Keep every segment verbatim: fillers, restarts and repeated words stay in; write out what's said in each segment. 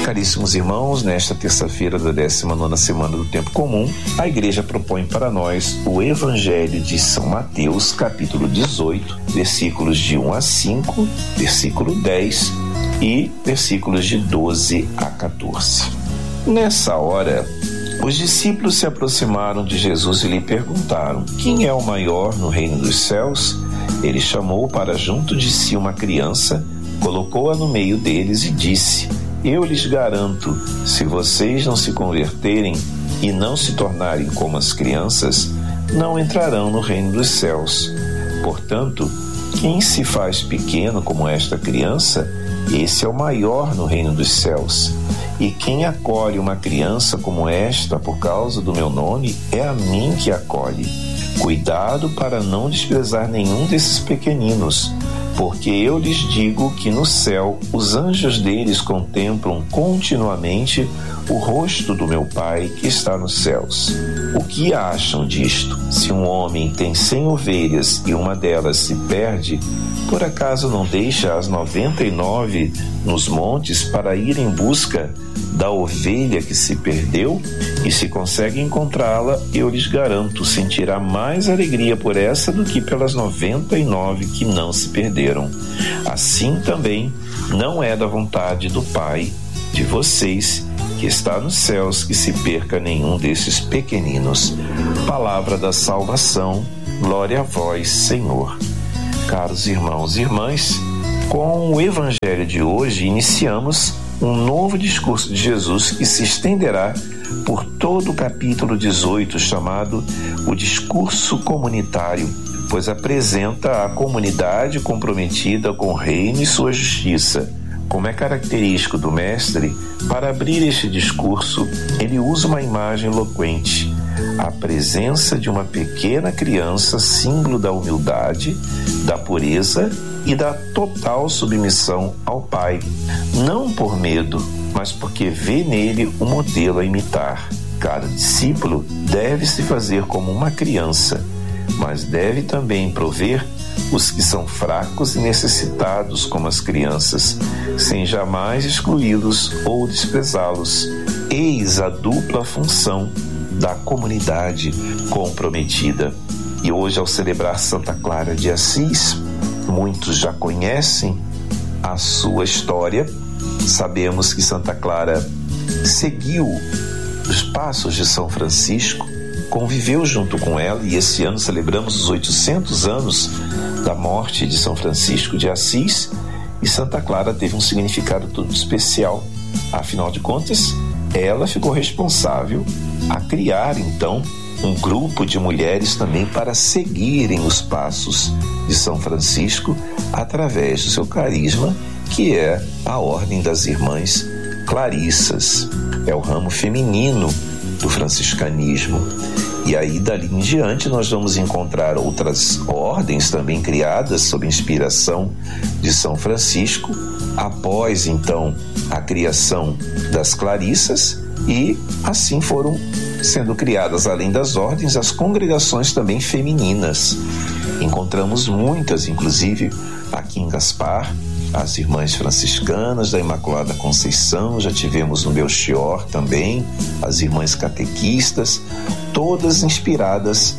Caríssimos irmãos, nesta terça-feira da décima nona semana do Tempo Comum, a Igreja propõe para nós o Evangelho de São Mateus, capítulo dezoito, versículos de um a cinco, versículo dez e versículos de doze a quatorze. Nessa hora, os discípulos se aproximaram de Jesus e lhe perguntaram: quem é o maior no reino dos céus? Ele chamou para junto de si uma criança, colocou-a no meio deles e disse: eu lhes garanto, se vocês não se converterem e não se tornarem como as crianças, não entrarão no reino dos céus. Portanto, quem se faz pequeno como esta criança, esse é o maior no reino dos céus. E quem acolhe uma criança como esta por causa do meu nome, é a mim que acolhe. Cuidado para não desprezar nenhum desses pequeninos, porque eu lhes digo que no céu os anjos deles contemplam continuamente o rosto do meu Pai que está nos céus. O que acham disto? Se um homem tem cem ovelhas e uma delas se perde, por acaso não deixa as noventa e nove nos montes para ir em busca da ovelha que se perdeu? E se consegue encontrá-la, eu lhes garanto, sentirá mais alegria por essa do que pelas noventa e nove que não se perderam. Assim também não é da vontade do Pai de vocês que está nos céus que se perca nenhum desses pequeninos. Palavra da salvação, glória a vós, Senhor. Caros irmãos e irmãs, com o Evangelho de hoje iniciamos um novo discurso de Jesus que se estenderá por todo o capítulo dezoito, chamado o discurso comunitário, pois apresenta a comunidade comprometida com o reino e sua justiça. Como é característico do Mestre, para abrir este discurso, ele usa uma imagem eloquente: a presença de uma pequena criança, símbolo da humildade, da pureza e da total submissão ao Pai, não por medo, mas porque vê nele um modelo a imitar. Cada discípulo deve se fazer como uma criança, mas deve também prover os que são fracos e necessitados como as crianças, sem jamais excluí-los ou desprezá-los. Eis a dupla função da comunidade comprometida. E hoje, ao celebrar Santa Clara de Assis, muitos já conhecem a sua história. Sabemos que Santa Clara seguiu os passos de São Francisco, conviveu junto com ela, e esse ano celebramos os oitocentos anos da morte de São Francisco de Assis, e Santa Clara teve um significado todo especial. Afinal de contas, ela ficou responsável a criar, então, um grupo de mulheres também para seguirem os passos de São Francisco através do seu carisma, que é a Ordem das Irmãs Clarissas. É o ramo feminino do franciscanismo. E aí, dali em diante, nós vamos encontrar outras ordens também criadas sob inspiração de São Francisco, após, então, a criação das Clarissas, e assim foram sendo criadas, além das ordens, as congregações também femininas. Encontramos muitas, inclusive aqui em Gaspar, as Irmãs Franciscanas da Imaculada Conceição, já tivemos no Belchior também, as Irmãs Catequistas, todas inspiradas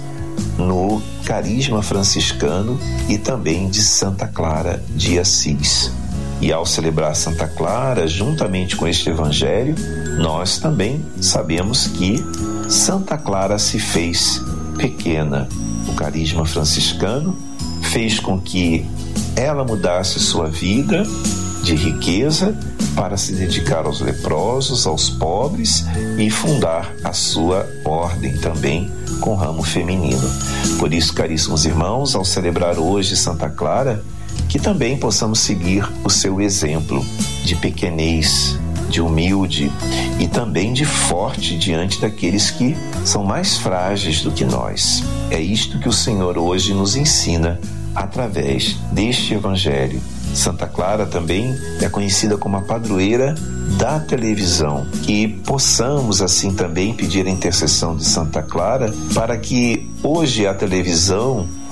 no carisma franciscano e também de Santa Clara de Assis. E ao celebrar Santa Clara, juntamente com este Evangelho, nós também sabemos que Santa Clara se fez pequena. O carisma franciscano fez com que ela mudasse sua vida de riqueza para se dedicar aos leprosos, aos pobres, e fundar a sua ordem também com ramo feminino. Por isso, caríssimos irmãos, ao celebrar hoje Santa Clara, que também possamos seguir o seu exemplo de pequenez, de humilde e também de forte diante daqueles que são mais frágeis do que nós. É isto que o Senhor hoje nos ensina através deste Evangelho. Santa Clara também é conhecida como a padroeira da televisão, que possamos assim também pedir a intercessão de Santa Clara para que hoje a televisão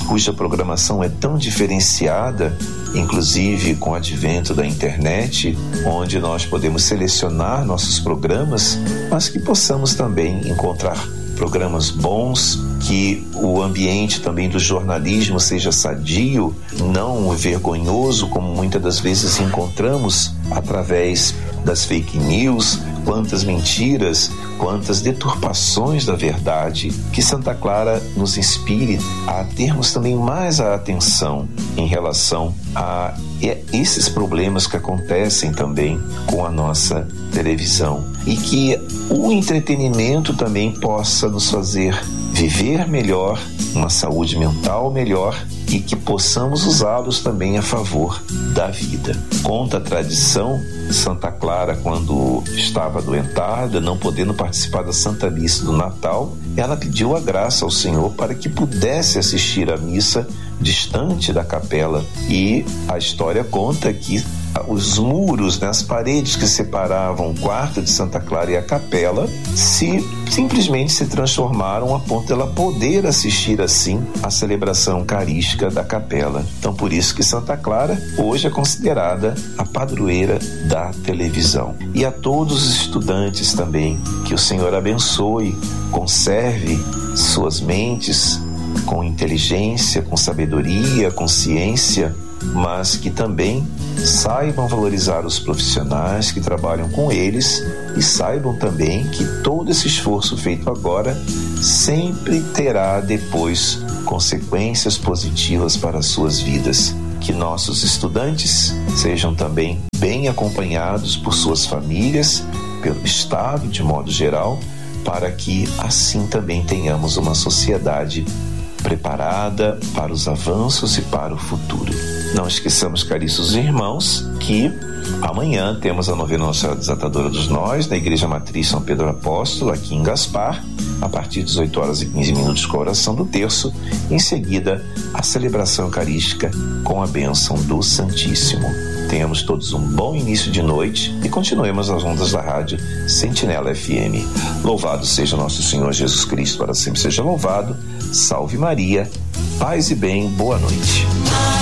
cuja programação é tão diferenciada, inclusive com o advento da internet, onde nós podemos selecionar nossos programas, mas que possamos também encontrar programas bons, que o ambiente também do jornalismo seja sadio, não vergonhoso, como muitas das vezes encontramos através das fake news, quantas mentiras, quantas deturpações da verdade. Que Santa Clara nos inspire a termos também mais a atenção em relação a esses problemas que acontecem também com a nossa televisão, e que o entretenimento também possa nos fazer viver melhor, uma saúde mental melhor, e que possamos usá-los também a favor da vida. Conta a tradição, Santa Clara, quando estava adoentada, não podendo participar da Santa Missa do Natal, ela pediu a graça ao Senhor para que pudesse assistir à missa distante da capela. E a história conta que os muros, né, as paredes que separavam o quarto de Santa Clara e a capela, se simplesmente se transformaram a ponto dela poder assistir assim a celebração eucarística da capela. Então, por isso que Santa Clara hoje é considerada a padroeira da televisão. E a todos os estudantes também, que o Senhor abençoe, conserve suas mentes com inteligência, com sabedoria, com ciência, mas que também saibam valorizar os profissionais que trabalham com eles, e saibam também que todo esse esforço feito agora sempre terá depois consequências positivas para as suas vidas. Que nossos estudantes sejam também bem acompanhados por suas famílias, pelo Estado de modo geral, para que assim também tenhamos uma sociedade preparada para os avanços e para o futuro. Não esqueçamos, caríssimos irmãos, que amanhã temos a novena Nossa Senhora Desatadora dos Nós, na Igreja Matriz São Pedro Apóstolo, aqui em Gaspar, a partir de dezoito horas e quinze minutos com a oração do terço, em seguida a celebração eucarística com a bênção do Santíssimo. Tenhamos todos um bom início de noite e continuemos as ondas da rádio Sentinela F M. Louvado seja nosso Senhor Jesus Cristo, para sempre seja louvado. Salve Maria, paz e bem, boa noite.